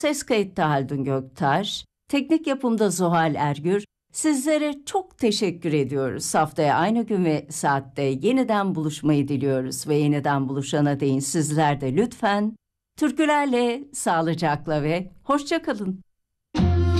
Ses kayıtta Haldun Göktaş, teknik yapımda Zuhal Ergür. Sizlere çok teşekkür ediyoruz. Haftaya aynı gün ve saatte yeniden buluşmayı diliyoruz ve yeniden buluşana değin sizler de lütfen türkülerle, sağlıcakla ve hoşça kalın.